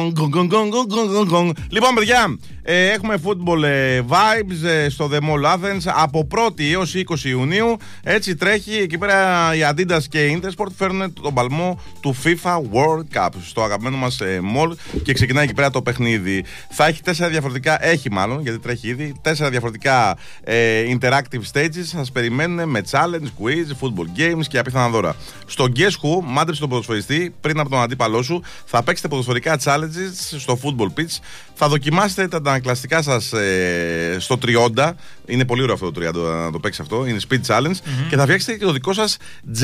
Λοιπόν, παιδιά, έχουμε football vibes στο The Mall Athens από 1η έως 20 Ιουνίου. Έτσι τρέχει εκεί πέρα. Οι Adidas και η Intersport φέρνουν τον παλμό του FIFA World Cup στο αγαπημένο μας mall και ξεκινάει εκεί πέρα το παιχνίδι. Θα έχει 4 διαφορετικά, έχει μάλλον γιατί τρέχει ήδη, 4 διαφορετικά interactive stages. Θα σας περιμένουν με challenge, quiz, football games και απίθανα δώρα. Στο Guess Who, μάντρεψε τον ποδοσφαιριστή πριν από τον αντίπαλό σου. Θα παίξετε ποδοσφαιρικά challenges στο football pitch. Θα δοκιμάσετε τα αντανακλαστικά σας στο 30. Είναι πολύ ωραίο αυτό το 30 να το παίξει αυτό. Είναι speed challenge. Και θα φτιάξετε και το δικό σας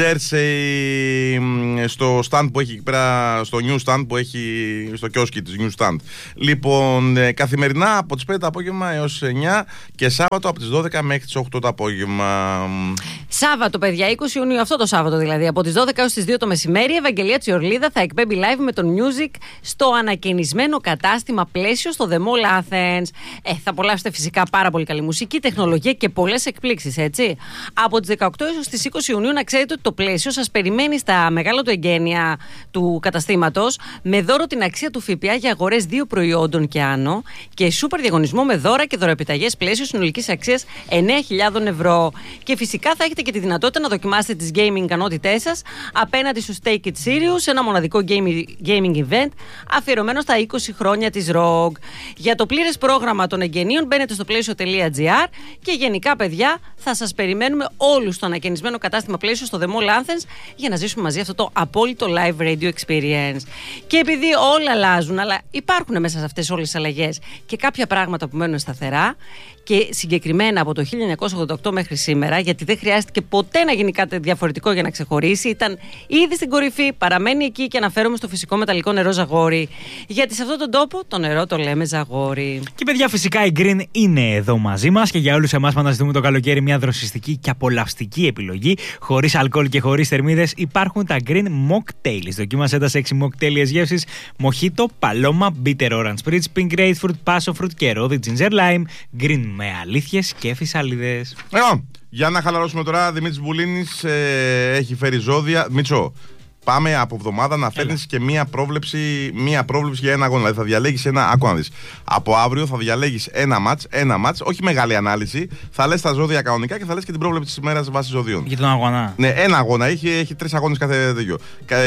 jersey στο stand που έχει εκεί πέρα, στο new stand που έχει στο κιόσκι της new stand. Λοιπόν, καθημερινά από τις 5 το απόγευμα έως 9 και Σάββατο από τις 12 μέχρι τις 8 το απόγευμα. Σάββατο, παιδιά, 20 Ιουνίου, αυτό το Σάββατο δηλαδή, από τις 12 έως τις 2 το μεσημέρι, η Ευαγγελία Τσιορλίδα θα εκπέμπει live με τον music στο ανακαινισμένο κατάστημα Πλαίσιο στο The Mall Athens. Θα απολαύσετε φυσικά πάρα πολύ καλή μουσική, τεχνολογία και πολλές εκπλήξεις, έτσι. Από τις 18 έως τις 20 Ιουνίου να ξέρετε ότι το Πλαίσιο σας περιμένει στα μεγάλα του εγγένεια του καταστήματος με δώρο την αξία του ΦΠΑ για αγορές 2 προϊόντων και άνω και σούπερ διαγωνισμό με δώρα και δωροεπιταγές Πλαίσιο συνολικής αξίας 9.000 ευρώ. Και φυσικά θα έχετε και τη δυνατότητα να δοκιμάσετε τις gaming ικανότητές σας απέναντι στο Take It Serious, ένα μοναδικό gaming event αφιερωμένο στα 20 χρόνια της ROG. Για το πλήρες πρόγραμμα των εγγενείων μπαίνετε στο πλαίσιο.gr και γενικά, παιδιά, θα σας περιμένουμε όλους στο ανακαινισμένο κατάστημα Πλαίσιο στο The Mall Athens για να ζήσουμε μαζί αυτό το απόλυτο live radio experience. Και επειδή όλα αλλάζουν, αλλά υπάρχουν μέσα σε αυτές όλες τις αλλαγές και κάποια πράγματα που μένουν σταθερά και συγκεκριμένα από το 1988 μέχρι σήμερα, γιατί δεν χρειάστηκε ποτέ να γίνει κάτι διαφορετικό για να ξεχωρίσει, ήταν ήδη στην κορυφή, παραμένει εκεί και αναφέρομαι στο φυσικό μεταλλικό νερό Ζαγόρι. Γιατί σε αυτόν τον τόπο το νερό το λέμε Ζαγόρι. Και παιδιά, φυσικά η Green είναι εδώ μαζί μας και για όλους εμάς που αναζητούμε το καλοκαίρι μια δροσιστική και απολαυστική επιλογή, χωρίς αλκοόλ και χωρίς θερμίδες, υπάρχουν τα Green Mocktails. Δοκίμασέ τα σε 6 mocktails γεύσεις: Mojito, Paloma, Bitter Orange Spritz, Pink Grapefruit, Passion Fruit και ρόδι Ginger Lime. Green με αλήθειες και φυσαλίδες. Για να χαλαρώσουμε τώρα, Δημήτρης Μπουλίνης έχει φέρει ζώδια. Μίτσο, πάμε από εβδομάδα να φέρνεις και μία πρόβλεψη για ένα αγώνα. Δηλαδή θα διαλέγεις ένα. Άκου να δεις. Από αύριο θα διαλέγεις ένα μάτς, όχι μεγάλη ανάλυση. Θα λες τα ζώδια κανονικά και θα λες και την πρόβλεψη της ημέρας βάσει ζωδίων. Για τον αγώνα. Ναι, ένα αγώνα. Έχει 3 αγώνες κάθε τέτοιο.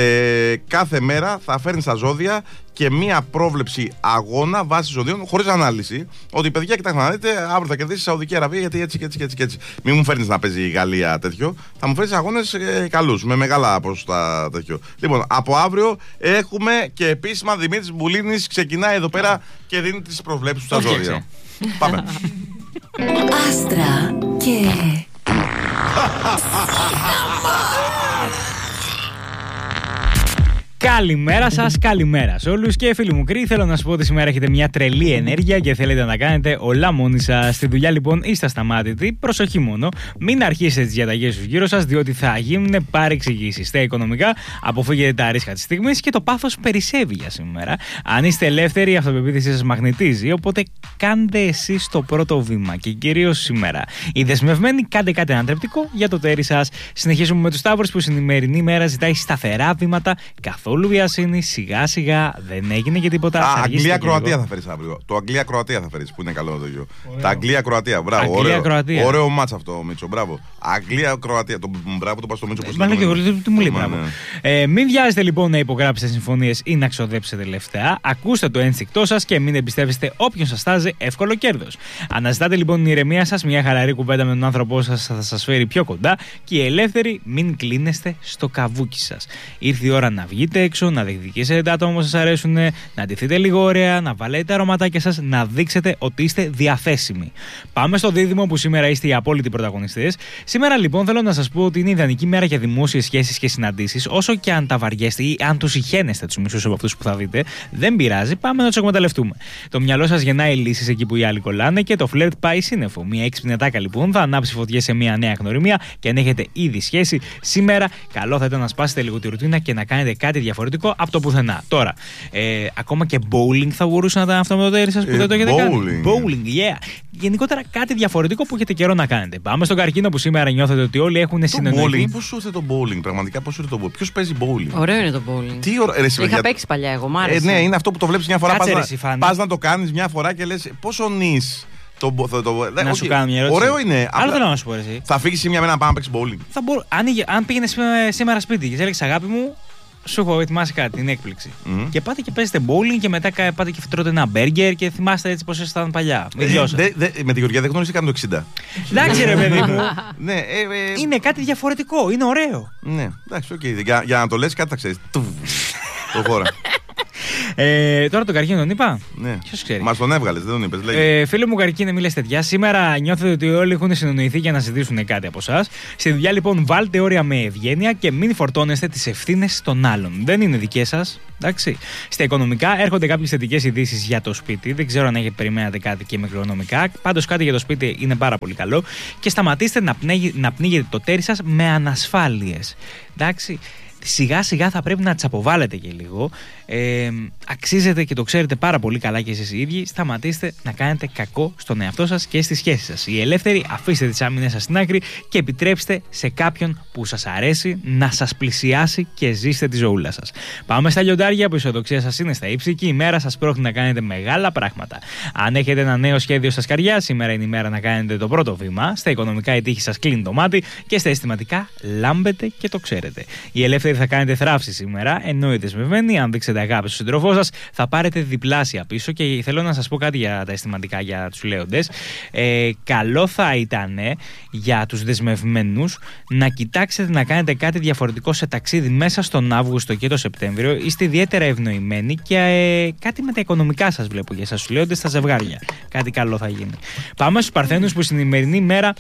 Κάθε μέρα θα φέρνεις τα ζώδια και μία πρόβλεψη αγώνα βάσει ζωδίων χωρίς ανάλυση. Ότι παιδιά, κοιτάξτε να δείτε, αύριο θα κερδίσει η Σαουδική Αραβία γιατί έτσι και έτσι. Μην μου φέρνεις να παίζει η Γαλλία τέτοιο. Θα μου φέρνεις αγώνες καλούς, με μεγάλα ποσοστά τέτοιο. Λοιπόν, από αύριο έχουμε και επίσημα Δημήτρης Μπουλίνης ξεκινάει εδώ πέρα και δίνει τις προβλέψεις του στα ζώδια. Πάμε. Άστρα και Καλημέρα σας, καλημέρα σε όλους και φίλοι μου κρύοι. Θέλω να σας πω ότι σήμερα έχετε μια τρελή ενέργεια και θέλετε να τα κάνετε όλα μόνοι σας. Στη δουλειά λοιπόν είστε ασταμάτητοι, προσοχή μόνο. Μην αρχίσετε τις διαταγές τους γύρω σας, διότι θα γίνουν παρεξηγήσεις. Στα οικονομικά, αποφύγετε τα ρίσκα της στιγμής και το πάθος περισσεύει για σήμερα. Αν είστε ελεύθεροι, η αυτοπεποίθησή σας μαγνητίζει, οπότε κάντε εσείς το πρώτο βήμα και κυρίως σήμερα. Οι δεσμευμένοι, κάντε κάτι ανατρεπτικό για το τέρι σας. Συνεχίζουμε με τους Ταύρους που στην ημερινή μέρα ζητάει σταθερά βήματα, καθόλου βιασύνη, σιγά σιγά δεν έγινε και τίποτα. Αγγλία-Κροατία θα φέρεις αύριο. Το Αγγλία-Κροατία θα φέρεις που είναι καλό το γιο. Τα Αγγλία-Κροατία, μπράβο. Ωραίο μάτς αυτό, Μίτσο, μπράβο. Αγγλία-Κροατία, μπράβο, το πας στο Μίτσο. Τι μου λέει, μπράβο. Μην βιάζετε λοιπόν να υπογράψετε συμφωνίες ή να ξοδέψετε λεφτά. Ακούστε το ένστικτό σας και μην εμπιστεύεστε όποιον σας τάζει εύκολο κέρδος. Αναζητάτε λοιπόν την ηρεμία σας, μια χαλαρή κουβέντα με τον άνθρωπό σας θα σας φέρει πιο κοντά και οι ελεύθεροι μην κλείνεστε στο καβούκι σας. Ήρθε η ώρα να βγείτε έξω, να διεκδικήσετε τα άτομα που σας αρέσουν, να ντυθείτε λίγο ωραία, να βάλετε τα αρωματάκια σας, να δείξετε ότι είστε διαθέσιμοι. Πάμε στο δίδυμο που σήμερα είστε οι απόλυτοι πρωταγωνιστές. Σήμερα λοιπόν θέλω να σας πω ότι είναι ιδανική μέρα για δημόσιες σχέσεις και συναντήσεις, όσο και αν τα βαριέστε ή αν τους ηχαίνεστε τους μισούς από αυτούς που θα δείτε, δεν πειράζει, πάμε να τους εκμεταλλευτούμε. Το μυαλό σας γεννάει λύσεις εκεί που οι άλλοι κολλάνε και το φλερτ πάει σύννεφο. Μια έξυπνη ατάκα λοιπόν θα ανάψει φωτιές σε μια νέα γνωριμία και αν έχετε ήδη σχέση, σήμερα καλό θα ήταν να σπάσετε λίγο τη ρουτίνα και να κάνετε κάτι διαφορετικό από το πουθενά. Τώρα, ακόμα και bowling θα μπορούσε να ήταν αυτό με το τέρι σας που δεν το έχετε κάνει. Bowling, yeah. Γενικότερα κάτι διαφορετικό που έχετε καιρό να κάνετε. Πάμε στον καρκίνο που σήμερα νιώθετε ότι όλοι έχουν συνεννοηθεί. Πώς σου ήρθε το bowling, πραγματικά πώς σου ήρθε το bowling. Ποιος παίζει bowling? Ωραίο είναι το bowling. Τι είχα παίξει παλιά, εγώ μ' άρεσε. Ναι, είναι αυτό που το βλέπεις μια φορά. Πας να το κάνεις μια φορά και λες πόσο νης. Να σου κάνω μια ερώτηση. Ωραίο είναι. Άλλο θέλω να σου πω εσύ. Θα φύγεις μια μέρα να πάμε να παίξεις bowling? Αν πήγαινε σήμερα σπίτι και έλεγες αγάπη μου, σου έχω ετοιμάσει κάτι, την έκπληξη. Και πάτε και παίζετε bowling και μετά πάτε και τρώτε ένα μπέργκερ και θυμάστε έτσι πώς ήσασταν παλιά. Με τη Γεωργία δεν γνώρισε καν το 60. Εντάξει, ρε παιδί μου. Είναι κάτι διαφορετικό, είναι ωραίο. Ναι, εντάξει, οκ. Για να το λες κάτι θα ξέρεις. Το χώρα. Τώρα τον καρκίνο τον είπα. Ναι. Ποιος ξέρει. Μας τον έβγαλες, δεν τον είπες. Φίλε μου καρκίνε, μη λες τέτοια. Σήμερα νιώθετε ότι όλοι έχουν συνεννοηθεί για να ζητήσουν κάτι από εσάς. Στη δουλειά λοιπόν βάλτε όρια με ευγένεια και μην φορτώνεστε τις ευθύνες των άλλων. Δεν είναι δικές σας. Εντάξει. Στα οικονομικά έρχονται κάποιες θετικές ειδήσεις για το σπίτι. Δεν ξέρω αν έχετε περιμένατε κάτι και μικροοικονομικά. Πάντως κάτι για το σπίτι είναι πάρα πολύ καλό. Και σταματήστε να πνίγετε το τέρι σας με ανασφάλειες. Εντάξει. Σιγά σιγά θα πρέπει να τσαποβάλλετε και λίγο. Αξίζετε και το ξέρετε πάρα πολύ καλά και εσείς οι ίδιοι. Σταματήστε να κάνετε κακό στον εαυτό σας και στις σχέσεις σας. Οι ελεύθεροι, αφήστε τις άμυνες σας στην άκρη και επιτρέψτε σε κάποιον που σας αρέσει να σας πλησιάσει και ζήστε τη ζωούλα σας. Πάμε στα λιοντάρια που η αισιοδοξία σας είναι στα ύψη και η μέρα σας πρόκειται να κάνετε μεγάλα πράγματα. Αν έχετε ένα νέο σχέδιο στα σκαριά, σήμερα είναι η μέρα να κάνετε το πρώτο βήμα. Στα οικονομικά η τύχη σας κλείνει το μάτι και στα αισθηματικά λάμπετε και το ξέρετε. Οι ελεύθεροι θα κάνετε θράψη σήμερα, ενώ οι δεσμευμένοι, αν δείξετε αγάπη στον σύντροφό σας, θα πάρετε διπλάσια πίσω. Και θέλω να σας πω κάτι για τα αισθηματικά για τους λέοντες. Καλό θα ήταν για τους δεσμευμένους να κοιτάξετε να κάνετε κάτι διαφορετικό σε ταξίδι μέσα στον Αύγουστο και το Σεπτέμβριο. Είστε ιδιαίτερα ευνοημένοι και κάτι με τα οικονομικά σας βλέπω για εσάς τους λέοντες στα ζευγάρια. Κάτι καλό θα γίνει. Πάμε στους Παρθένους που στην ημερινή μέρα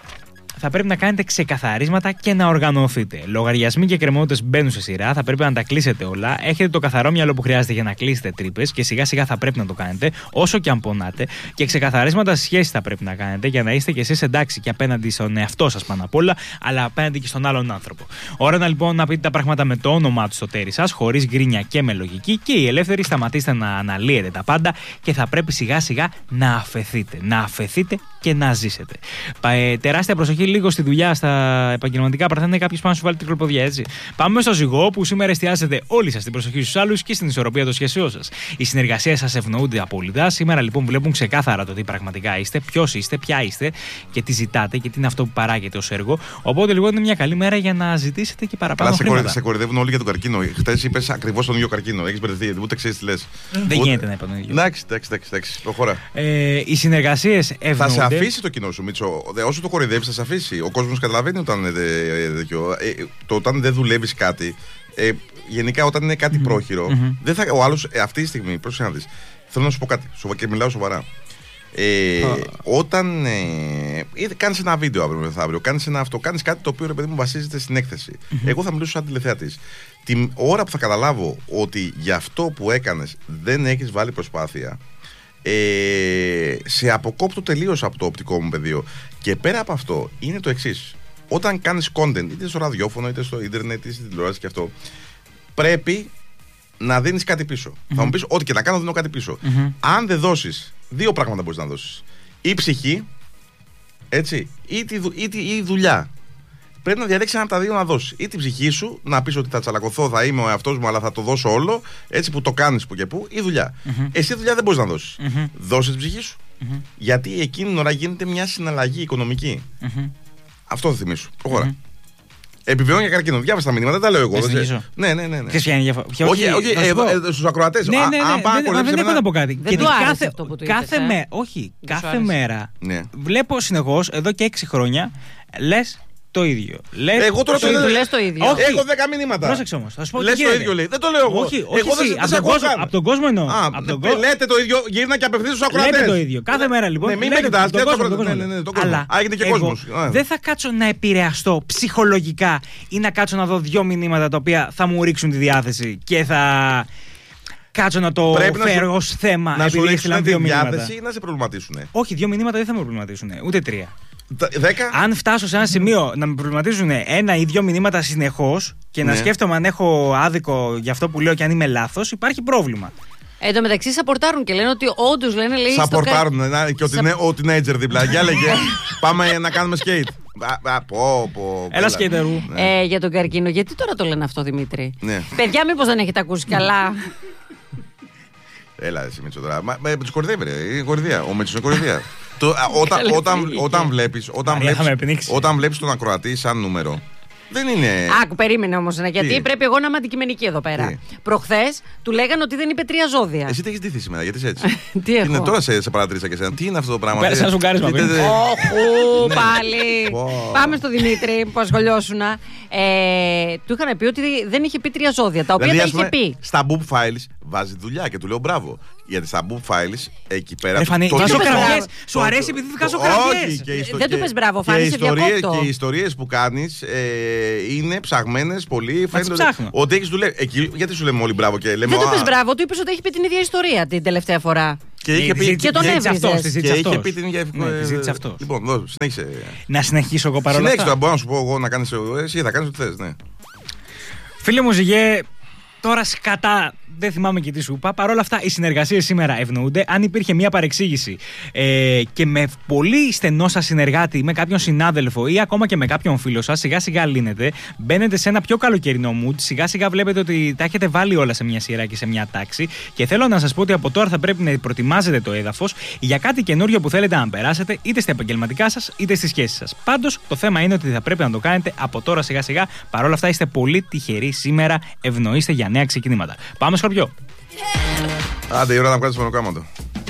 θα πρέπει να κάνετε ξεκαθαρίσματα και να οργανωθείτε. Λογαριασμοί και κρεμότητες μπαίνουν σε σειρά, θα πρέπει να τα κλείσετε όλα. Έχετε το καθαρό μυαλό που χρειάζεται για να κλείσετε τρύπες και σιγά σιγά θα πρέπει να το κάνετε, όσο και αν πονάτε. Και ξεκαθαρίσματα στις σχέσεις θα πρέπει να κάνετε για να είστε κι εσείς εντάξει και απέναντι στον εαυτό σας πάνω απ' όλα, αλλά απέναντι και στον άλλον άνθρωπο. Ώρα να λοιπόν να πείτε τα πράγματα με το όνομά του στο τέρι σας, χωρίς γκρίνια και με λογική. Και οι ελεύθεροι σταματήστε να αναλύετε τα πάντα και θα πρέπει σιγά σιγά να αφεθείτε. Να αφεθείτε και να ζήσετε. Τεράστια προσοχή λίγο στη δουλειά, στα επαγγελματικά παρθένια, κάποιος πάνω σου βάλει τρικλοποδιά, έτσι. Πάμε στο ζυγό που σήμερα εστιάζετε όλοι σας την προσοχή στους άλλους και στην ισορροπία των σχέσεών σας. Οι συνεργασίες σας ευνοούνται απόλυτα. Σήμερα λοιπόν βλέπουν ξεκάθαρα το τι πραγματικά είστε, ποιος είστε, ποια είστε και τι ζητάτε και τι είναι αυτό που παράγεται ως έργο. Οπότε λοιπόν είναι μια καλή μέρα για να ζητήσετε και παραπάνω χρήματα. Σε κορυδεύουν όλοι για τον καρκίνο. Χθες είπες ακριβώς τον ίδιο καρκίνο. Έχεις μπερδευτεί, ούτε ξέρεις τι λες. Δεν γίνεται να είπα τον ίδιο. Εντάξει, προχώρα. Οι συνεργασίες ευνοούνται. Θα σε αφήσει το κοινό σου, Μίτσο. Όσο το κορυδεύεις, θα σε αφήσει. Ο κόσμος καταλαβαίνει όταν δεν δουλεύεις κάτι. Γενικά, όταν είναι κάτι πρόχειρο, δεν θα, ο άλλος αυτή τη στιγμή, πρόσεχε να δεις. Θέλω να σου πω κάτι και μιλάω σοβαρά. Όταν κάνεις ένα βίντεο αύριο μεθαύριο, κάνεις κάτι το οποίο ρε παιδί μου βασίζεται στην έκθεση. Εγώ θα μιλήσω σαν τηλεθεατής. Την ώρα που θα καταλάβω ότι για αυτό που έκανες δεν έχεις βάλει προσπάθεια, σε αποκόπτω τελείως από το οπτικό μου πεδίο. Και πέρα από αυτό είναι το εξής. Όταν κάνεις content, είτε στο ραδιόφωνο, είτε στο ίντερνετ, είτε στην τηλεόραση και αυτό, πρέπει να δίνεις κάτι πίσω. Θα μου πεις, ό,τι και να κάνω, δίνω κάτι πίσω. Αν δεν δώσεις, δύο πράγματα μπορείς να δώσεις. Ή ψυχή, έτσι, ή η δουλειά. Πρέπει να διαλέξεις ένα από τα δύο να δώσεις. Ή την ψυχή σου, να πεις ότι θα τσαλακωθώ, θα είμαι ο εαυτός μου, αλλά θα το δώσω όλο, έτσι που το κάνεις που και που, ή δουλειά. Εσύ δουλειά δεν μπορείς να δώσεις. Δώσεις την ψυχή σου. Γιατί εκείνη την ώρα γίνεται μια συναλλαγή οικονομική. Αυτό θα θυμίσου. Προχώρα. Επιβεβαιώνει για καρκίνο. Διάβασα τα μηνύματα, δεν τα λέω εγώ. Ναι. Ποιος πιάνει διαφορά. Όχι, στους ακροατές. Δεν έχω να πω κάτι. Δεν του άρεσε αυτό που του είπες. Κάθε μέρα βλέπω συνεχώς εδώ και 6 χρόνια λες το ίδιο. Εγώ τώρα το λες το ίδιο. Όχι. Έχω 10 μηνύματα. Πρόσεξε όμως. Θα σου πω λες το ίδιο λέει. Δεν το λέω εγώ. Όχι, από τον κόσμο εννοώ. Λέτε το ίδιο, γύρνα και απευθύνεις στους ακροατές. Λέτε το ίδιο. Κάθε μέρα λοιπόν. Μην με κοιτάς. Αλλά έγινε και κόσμος. Δεν θα κάτσω να επηρεαστώ ψυχολογικά ή να κάτσω να δω 2 μηνύματα τα οποία θα μου ρίξουν τη διάθεση και θα κάτσω να το φέρω ως θέμα. Να σου ρίξουν τη διάθεση ή να σε προβληματίσουν. Όχι, 2 μηνύματα δεν θα με προβληματίσουν. Ούτε 3. 10. Αν φτάσω σε ένα σημείο να με προβληματίζουν 1 ή 2 μηνύματα συνεχώς και να σκέφτομαι αν έχω άδικο για αυτό που λέω και αν είμαι λάθος, υπάρχει πρόβλημα. Εν τω μεταξύ σαπορτάρουν και λένε ότι όντως λένε. Σαπορτάρουν και ότι είναι ο teenager δίπλα. Για λέγε, πάμε να κάνουμε skate. Έλα σκέιτερου. Για τον καρκίνο, γιατί τώρα το λένε αυτό, Δημήτρη? Ναι. Παιδιά, μήπως δεν έχετε ακούσει καλά? Έλα, εσύ Μίτσο τώρα. Με τους κορδεύει, ρε. Είναι κορδιά. Ο Μίτσος είναι κορδιά. Όταν βλέπεις τον ακροατή σαν νούμερο. Δεν είναι. Άκου, περίμενε όμως, γιατί πρέπει εγώ να είμαι αντικειμενική εδώ πέρα. Προχθές του λέγανε ότι δεν είπε 3 ζώδια. Εσύ τι έχεις ντυθεί σήμερα, γιατί είσαι έτσι? Τι έχω? Είναι τώρα σε παρατήρησα και εσένα. Τι είναι αυτό το πράγμα? Πέρασε ένα σουγκάρισμα. Όχου, πάλι. Πάμε στο Δημήτρη που ασχολιώσουν. Του είχαν πει ότι δεν είχε πει 3 ζώδια, τα οποία τα είχε πει. Στα Boop Files βάζει δουλειά και του λέω μπράβο. Γιατί στα Boop Files εκεί πέρα. Σου αρέσει επειδή βγάζω κραυγές. Δεν του πες μπράβο, Φάνη, σε διακόπτω. Και οι ιστορίες που κάνεις είναι ψαγμένες πολύ. Φαίνεται ότι έχεις δουλεύει. Γιατί σου λέμε όλοι μπράβο και λέμε. Δεν του πες μπράβο, του είπες ότι έχει πει την ίδια ιστορία την τελευταία φορά. Και είχε πει. Και τον έβριζες. Και είχε πει την ίδια. Συζήτησε αυτό. Λοιπόν, συνέχισε. Να συνεχίσω εγώ παρόλα αυτά. Συνέχισε, μπορώ να σου πω εγώ να κάνεις. Εσύ θα κάνεις ό,τι θες, ναι. Φίλε μου, Ζυγέ, τώρα σκατά. Δεν θυμάμαι και τι σου είπα. Παρ' όλα αυτά, οι συνεργασίες σήμερα ευνοούνται. Αν υπήρχε μια παρεξήγηση και με πολύ στενό σας συνεργάτη, με κάποιον συνάδελφο ή ακόμα και με κάποιον φίλο σας, σιγά σιγά λύνετε. Μπαίνετε σε ένα πιο καλοκαιρινό mood. Σιγά σιγά βλέπετε ότι τα έχετε βάλει όλα σε μια σειρά και σε μια τάξη. Και θέλω να σας πω ότι από τώρα θα πρέπει να προετοιμάζετε το έδαφος για κάτι καινούριο που θέλετε να περάσετε, είτε στα επαγγελματικά σας είτε στις σχέσεις σας. Πάντως, το θέμα είναι ότι θα πρέπει να το κάνετε από τώρα σιγά σιγά. Παρ' όλα αυτά, είστε πολύ τυχεροί σήμερα. Ευνοείστε για νέα ξεκινήματα. Πάμε Σκορπιό. Άντε, η ώρα να βγάλεις μονοκάματο.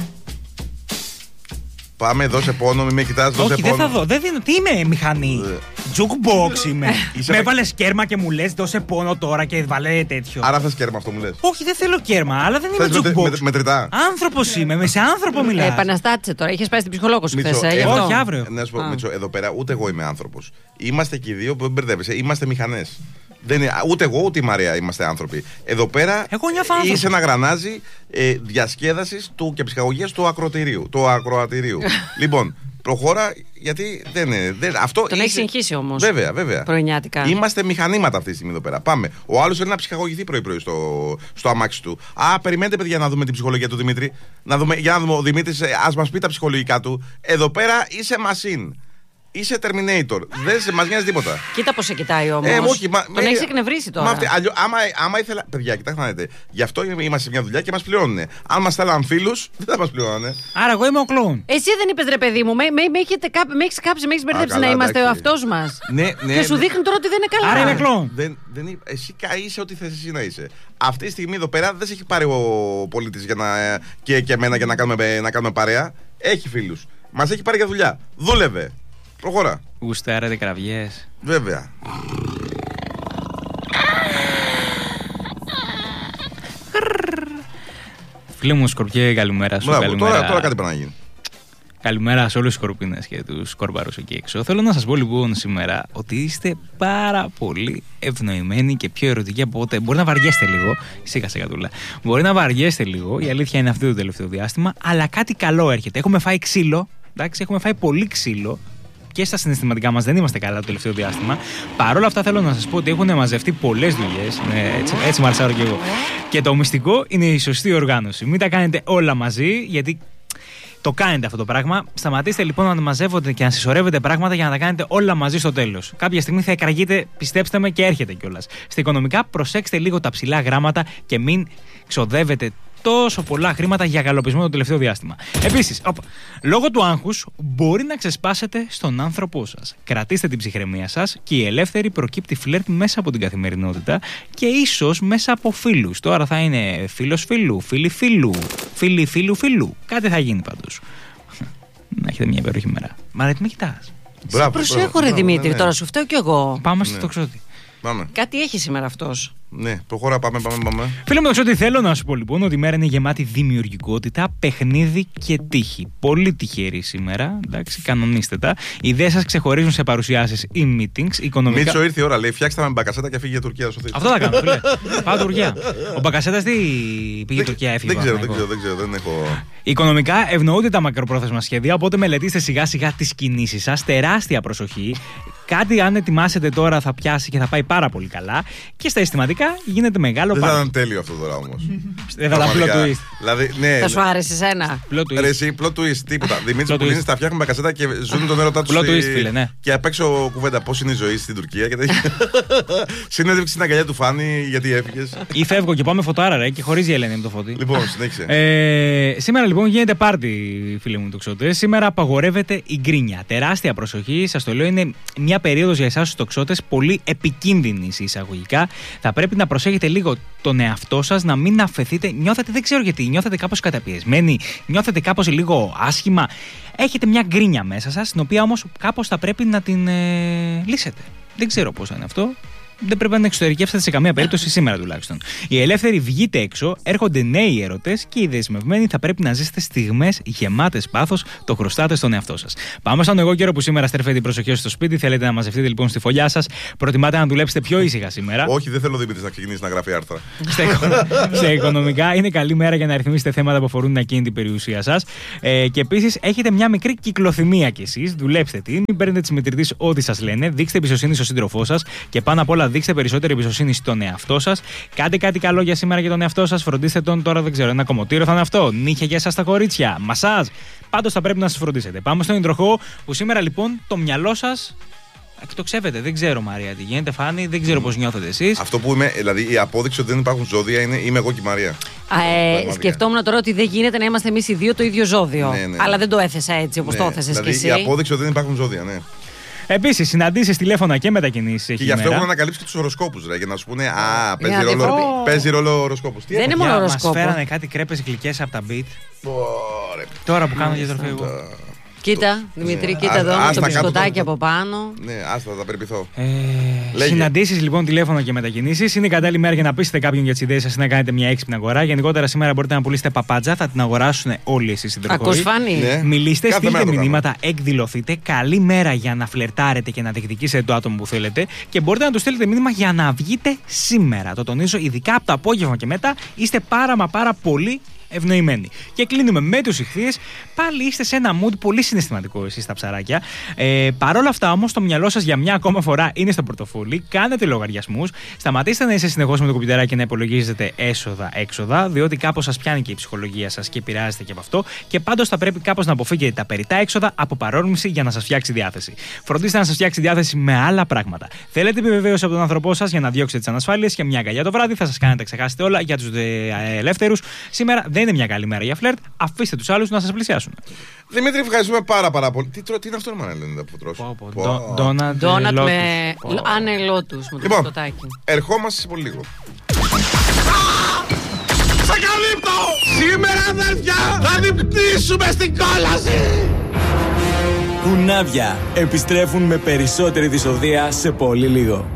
Πάμε, δώσε πόνο, μην με κοιτάς, δώσε όχι, πόνο. Όχι, δεν θα δω, δεν δίνω. Τι είμαι, μηχανή? Jukebox είμαι. Με έβαλες κέρμα και μου λες δώσε πόνο τώρα και βάλε τέτοιο. Άρα θες κέρμα, αυτό μου λες? Όχι, δεν θέλω κέρμα, αλλά δεν είμαι jukebox. Μετρητά. Άνθρωπος είμαι, σε άνθρωπο μιλάς. Επαναστάτησε τώρα, είχες πάει στην ψυχολόγο σου χθες. Όχι, αύριο. Να σου πω, Μίτσο, εδώ πέρα ούτε εγώ είμαι άνθρωπος. Είμαστε και οι δύο που δεν μπερδεύεσαι, είμαστε μηχανές. Δεν είναι, ούτε εγώ ούτε η Μαρία είμαστε άνθρωποι. Εδώ πέρα είσαι ένα γρανάζι διασκέδασης και ψυχαγωγίας του ακροατηρίου. Λοιπόν, προχώρα, γιατί δεν είναι. Αυτό τον έχει συγχύσει όμως. Βέβαια. Πρωινιάτικα. Είμαστε μηχανήματα αυτή τη στιγμή εδώ πέρα. Πάμε. Ο άλλος θέλει να ψυχαγωγηθεί πρωί-πρωί στο αμάξι του. Περιμένετε, παιδιά, να δούμε την ψυχολογία του Δημήτρη. Για να δούμε ο Δημήτρης, ας μας πει τα ψυχολογικά του. Εδώ πέρα είσαι machine. Είσαι Terminator. Δεν σε μας νοιάζει τίποτα. Κοίτα πώς σε κοιτάει όμως. Τον έχεις εκνευρίσει τώρα. Άμα ήθελα. Παιδιά, κοιτάξτε να δείτε. Γι' αυτό είμαστε σε μια δουλειά και μας πληρώνουν. Αν μας θέλαν φίλους, δεν θα μας πληρώνουν. Άρα εγώ είμαι ο κλόουν. Εσύ δεν είπες ρε παιδί μου, με έχεις κάψει, με έχεις μπερδέψει να είμαστε ο αυτός μας. Ναι. Και σου δείχνει τώρα ότι δεν είναι καλά. Άρα είμαι κλόουν. Εσύ είσαι ό,τι θες εσύ να είσαι. Αυτή τη στιγμή εδώ πέρα δεν σε έχει πάρει ο πολίτης και εμένα για να κάνουμε παρέα. Έχει φίλους. Μας έχει πάρει για δουλειά. Δούλευε. Προχώρα. Γουστάρετε κραυγές. Βέβαια. Φίλε μου Σκορπιέ, καλημέρα σου. Τώρα κάτι πρέπει να γίνει. Καλημέρα σε όλους τους σκορπίνες και τους σκορπαρούς εκεί έξω. Θέλω να σας πω λοιπόν σήμερα ότι είστε πάρα πολύ ευνοημένοι και πιο ερωτικοί από ό,τι. Μπορεί να βαριέστε λίγο. Σιγά σιγά τούλα. Μπορεί να βαριέστε λίγο. Η αλήθεια είναι αυτή το τελευταίο διάστημα. Αλλά κάτι καλό έρχεται. Έχουμε φάει ξύλο. Εντάξει, έχουμε φάει πολύ ξύλο. Και στα συναισθηματικά μας δεν είμαστε καλά το τελευταίο διάστημα. Παρ' όλα αυτά θέλω να σας πω ότι έχουν μαζευτεί πολλές δουλειές. Έτσι μαλσάρω κι εγώ. Και το μυστικό είναι η σωστή οργάνωση. Μην τα κάνετε όλα μαζί, γιατί το κάνετε αυτό το πράγμα. Σταματήστε λοιπόν να μαζεύετε και να συσσωρεύετε πράγματα για να τα κάνετε όλα μαζί στο τέλος. Κάποια στιγμή θα εκραγείτε, πιστέψτε με, και έρχεται κιόλας. Στα οικονομικά, προσέξτε λίγο τα ψηλά γράμματα και μην ξοδεύετε τόσο πολλά χρήματα για γαλοπισμό το τελευταίο διάστημα. Επίσης, λόγω του άγχους μπορεί να ξεσπάσετε στον άνθρωπό σας. Κρατήστε την ψυχραιμία σας και η ελεύθερη προκύπτει φλερτ μέσα από την καθημερινότητα και ίσως μέσα από φίλους. Τώρα θα είναι φίλος φίλου, φίλοι φίλου, φίλοι φίλου φίλου. Κάτι θα γίνει πάντως. Να έχετε μια υπέροχη μέρα. Μα δεν με κοιτάς. Προσέχω ρε Δημήτρη, τώρα σου φταίω κι εγώ. Πάμε στο τοξότη. Πάμε. Κάτι έχει σήμερα αυτός. Ναι, προχώρα, πάμε. Φίλε μου, ότι θέλω να σου πω λοιπόν ότι η μέρα είναι γεμάτη δημιουργικότητα, παιχνίδι και τύχη. Πολύ τυχερή σήμερα, εντάξει, κανονίστε τα. Οι ιδέες σας ξεχωρίζουν σε παρουσιάσεις ή meetings, οικονομικά. Μίτσο, ήρθε η ώρα, λέει, φτιάξτε με Μπακασέτα και φύγει για Τουρκία. Αυτό θα κάνω, φίλε. Πάω Τουρκία. Ο Μπακασέτας τι πήγε Τουρκία, έφυγε. Δεν ξέρω, δεν έχω. Οικονομικά ευνοούνται τα μακροπρόθεσμα σχέδια, οπότε μελετήστε σιγά σιγά τις κινήσεις σας. Τεράστια προσοχή. Κάτι αν ετοιμάσετε τώρα θα πιάσει και θα πάει πάρα πολύ καλά. Και στα αισθηματικά γίνεται μεγάλο Δεν θα ήταν τέλειο αυτό τώρα όμως. Δεν θα ήταν plot twist. Δηλαδή, ναι. Θα σου άρεσε εσένα. Plot twist, τίποτα. Δημήτρη Πουλίνης τα φτιάχνουν Μπακασέτα και ζουν τον έρωτά τους. Plot twist, φίλε, ναι. Και απ' έξω κουβέντα πώς είναι η ζωή στην Τουρκία. Συνέντευξη στην αγκαλιά του Φάνη, γιατί έφυγες. Ή φεύγω και πάμε φωτάρα, ρε, και χωρίζει η Ελένη με το Φώτη. Λοιπόν, συνέχισε. Σήμερα λοιπόν γίνεται πάρτι, φίλοι μου τοξότες. Σήμερα απαγορεύεται η γκρίνια. Τεράστια προσοχή, σας το λέω, είναι μια περίοδος για εσάς τους τοξότες πολύ επικίνδυνη εισαγωγικά. Θα πρέπει να προσέχετε λίγο τον εαυτό σας, να μην αφαιθείτε. Νιώθετε, δεν ξέρω γιατί, νιώθετε κάπως καταπιεσμένοι, νιώθετε κάπως λίγο άσχημα. Έχετε μια γκρίνια μέσα σας, την οποία όμως κάπως θα πρέπει να την λύσετε. Δεν ξέρω πώς θα είναι αυτό. Δεν πρέπει να την εξωτερικεύσετε σε καμία περίπτωση σήμερα τουλάχιστον. Οι ελεύθεροι βγείτε έξω, έρχονται νέοι ερωτές και οι δεσμευμένοι θα πρέπει να ζήσετε στιγμές γεμάτες πάθος, το χρωστάτε στον εαυτό σας. Πάμε στον εγώ καιρό που σήμερα στρέφεται την προσοχή σας στο σπίτι. Θέλετε να μαζευτείτε λοιπόν στη φωλιά σας. Προτιμάτε να δουλέψετε πιο ήσυχα σήμερα. Όχι, δεν θέλω ο Δημήτρης να ξεκινήσει να γράφει άρθρα. Σε οικονομικά είναι καλή μέρα για να ρυθμίσετε θέματα που αφορούν την ακίνητη περιουσία σας. Και επίσης έχετε μια μικρή κυκλοθυμία κι εσείς. Δουλέψτε τη, μην παίρνετε τις μετρητής ό,τι σας λένε. Δείξτε εμπιστοσύνη στον σύντροφό σας και πάνω απ' όλα δείξτε περισσότερη εμπιστοσύνη στον εαυτό σας. Κάντε κάτι καλό για σήμερα για τον εαυτό σας. Φροντίστε τον τώρα, δεν ξέρω, ένα κομμωτήριο θα είναι αυτό. Νύχια για εσάς τα κορίτσια. Μασάζ. Πάντως θα πρέπει να σας φροντίσετε. Πάμε στον υδροχόο που σήμερα λοιπόν το μυαλό σας εκτοξεύεται. Δεν ξέρω, Μαρία, τι γίνεται, Φάνη, δεν ξέρω πώς νιώθετε εσείς. Αυτό που είμαι, δηλαδή η απόδειξη ότι δεν υπάρχουν ζώδια είμαι εγώ και η Μαρία. Σκεφτόμουν τώρα ότι δεν γίνεται να είμαστε εμείς οι δύο το ίδιο ζώδιο. Ναι. Αλλά δεν το έθεσα έτσι όπως το έθεσες δηλαδή, κι εσύ. Η απόδειξη ότι δεν υπάρχουν ζώδια, ναι. Επίσης, συναντήσεις, τηλέφωνα και μετακινήσεις. Και γι' αυτό έχουν ανακαλύψει και τους οροσκόπους, για να σου πούνε παίζει ρόλο οροσκόπους. Δεν είναι μόνο οροσκόπο. Μας φέρανε κάτι κρέπες γλυκές από τα Beat. Τώρα που κάνω διατροφή εγώ. Κοίτα, Δημητρή, κοίτα εδώ με το μπισκοτάκι από πάνω. Ναι, άστα, θα περιποιηθώ. Συναντήσεις λοιπόν, τηλέφωνο και μετακινήσεις. Είναι η κατάλληλη μέρα για να πείσετε κάποιον για τις ιδέες σας ή να κάνετε μια έξυπνη αγορά. Γενικότερα σήμερα μπορείτε να πουλήσετε παπάτζα, θα την αγοράσουν όλοι εσείς οι Ακούς, Φάνη. Ναι. Μιλήστε, στείλτε μηνύματα, εκδηλωθείτε. Καλή μέρα για να φλερτάρετε και να διεκδικήσετε το άτομο που θέλετε. Και μπορείτε να του στείλετε μήνυμα για να βγείτε σήμερα. Το τονίζω, ειδικά από το απόγευμα και μετά είστε πάρα πολύ ευνοημένοι. Και κλείνουμε με τους Ιχθύες. Πάλι είστε σε ένα mood πολύ συναισθηματικό εσείς τα ψαράκια. Παρ' όλα αυτά όμως το μυαλό σας για μια ακόμα φορά είναι στο πορτοφόλι. Κάνετε λογαριασμούς. Σταματήστε να είστε συνεχώς με το κομπιουτεράκι και να υπολογίζετε έσοδα-έξοδα, διότι κάπως σας πιάνει και η ψυχολογία σας και επηρεάζεται και από αυτό. Και πάντως θα πρέπει κάπως να αποφύγετε τα περιττά έξοδα από παρόρμηση για να σας φτιάξει διάθεση. Φροντίστε να σας φτιάξει διάθεση με άλλα πράγματα. Θέλετε επιβεβαίωση από τον άνθρωπό σας για να διώξετε τις ανασφάλειες και μια αγκαλιά το βράδυ θα σας κάνει να τα ξεχάσετε όλα για τους ελεύθερους. Σήμερα δεν είναι μια καλή μέρα για φλερτ. Αφήστε τους άλλους να σας πλησιάσουν. Δημήτρη, ευχαριστούμε πάρα πολύ. Τι είναι αυτό, Μάνα, λένε που τρώσει. Ντόνατ με ανελότους. Λοιπόν, ερχόμαστε σε πολύ λίγο. Σε καλύπτω! Σήμερα, αδέρφια, θα διπτήσουμε στην κόλαση! Κουνάβια επιστρέφουν με περισσότερη δυσοδεία σε πολύ λίγο.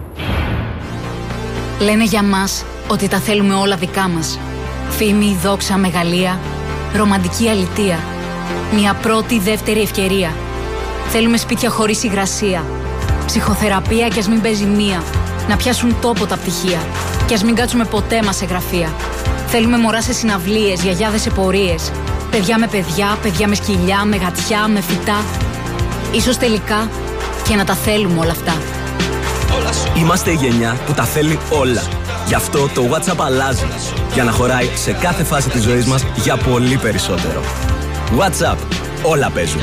Λένε για μας ότι τα θέλουμε όλα δικά μας. Φήμη, δόξα, μεγαλεία, ρομαντική αλητεία. Μια πρώτη, δεύτερη ευκαιρία. Θέλουμε σπίτια χωρίς υγρασία. Ψυχοθεραπεία κι ας μην παίζει μία. Να πιάσουν τόπο τα πτυχία. Κι ας μην κάτσουμε ποτέ μας σε γραφεία. Θέλουμε μωρά σε συναυλίες, γιαγιάδες σε πορείες. Παιδιά με παιδιά, παιδιά με σκυλιά, με γατιά, με φυτά. Ίσως τελικά και να τα θέλουμε όλα αυτά. Είμαστε η γενιά που τα θέλει όλα. Γι' αυτό το WhatsApp αλλάζει. Για να χωράει σε κάθε φάση της ζωής μας για πολύ περισσότερο. WhatsApp. Όλα παίζουν.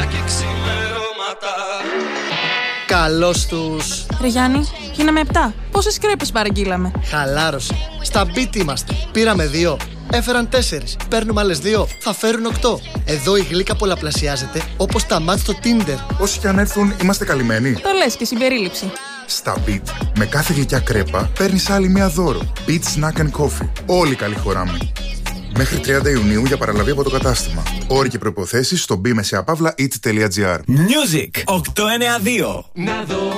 Καλώς τους. Ρε Γιάννη, γίναμε 7. Πόσες κρέπες παραγγείλαμε? Χαλάρωσε. Στα beat είμαστε. Πήραμε 2. Έφεραν 4. Παίρνουμε άλλες 2. Θα φέρουν 8. Εδώ η γλύκα πολλαπλασιάζεται όπως τα μάτς στο Tinder. Όσοι κι αν έρθουν, είμαστε καλυμμένοι. Το λες και συμπερίληψη. Στα Beat, με κάθε γλυκιά κρέπα παίρνεις άλλη μία δώρο. Beat Snack and Coffee. Όλοι καλή χωράμε. Μέχρι 30 Ιουνίου για παραλαβή από το κατάστημα. Όροι και προϋποθέσεις στο bmesapavlaeat.gr. Music 892. Να δω